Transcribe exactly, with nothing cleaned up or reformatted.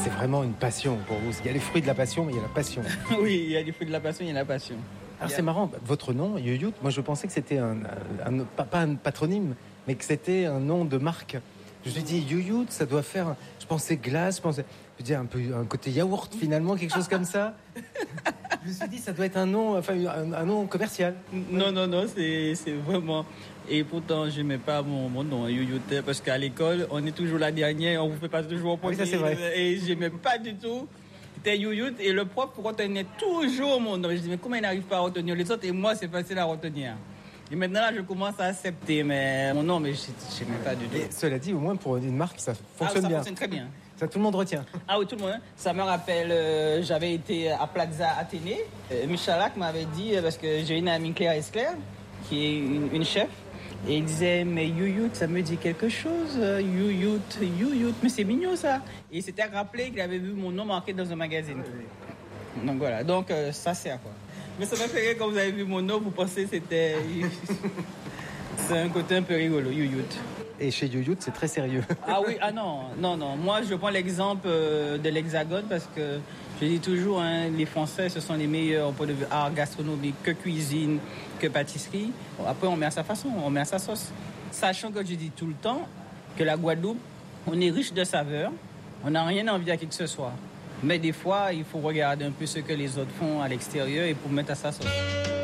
c'est vraiment une passion pour vous. Il y a les fruits de la passion, mais il y a la passion. Oui, il y a les fruits de la passion, il y a la passion. Alors Yeah. c'est marrant, votre nom, Yoyout, moi je pensais que c'était un, un, un- pas, pas un patronyme, mais que c'était un nom de marque. Je me suis dit, Yoyout, ça doit faire, je pensais glace, je pensais, je veux dire, un peu un côté yaourt finalement, quelque chose comme ça. Je me suis dit, ça doit être un nom, enfin un, un nom commercial. Non, non, non, c'est, c'est vraiment... Et pourtant, je n'aimais pas mon, mon nom, Yoyout, parce qu'à l'école, on est toujours la dernière, on vous fait pas toujours au premier. Oui, ça, c'est vrai. Et je n'aimais pas du tout. C'était Yoyout et le prof retenait toujours mon nom. Je dis, mais comment il n'arrive pas à retenir les autres? Et moi, c'est facile à retenir. Et maintenant, là, je commence à accepter mais mon nom, mais je n'aimais pas du tout. Et cela dit, au moins pour une marque, ça fonctionne ah, ça bien. fonctionne très bien. Ça, tout le monde retient. Ah oui, tout le monde. Ça me rappelle, euh, j'avais été à Plaza Athénée. Euh, Michalak m'avait dit, euh, parce que j'ai une amie Claire Esclair, qui est une, une chef, et il disait, mais Yoyout, ça me dit quelque chose, euh, Yoyout, Yoyout, mais c'est mignon ça. Et il s'était rappelé qu'il avait vu mon nom marqué dans un magazine. Donc voilà, donc euh, ça sert quoi. Mais ça m'a fait rire quand vous avez vu mon nom, vous pensez que c'était... c'est un côté un peu rigolo, Yoyout. Et chez Yoyout, c'est très sérieux. Ah oui, ah non, non, non. Moi, je prends l'exemple euh, de l'Hexagone parce que je dis toujours, hein, les Français, ce sont les meilleurs au point de vue art gastronomique, que cuisine, que pâtisserie. Bon, après, on met à sa façon, on met à sa sauce. Sachant que je dis tout le temps que la Guadeloupe, on est riche de saveurs, on n'a rien envie à qui que ce soit. Mais des fois, il faut regarder un peu ce que les autres font à l'extérieur et pour mettre à sa sauce.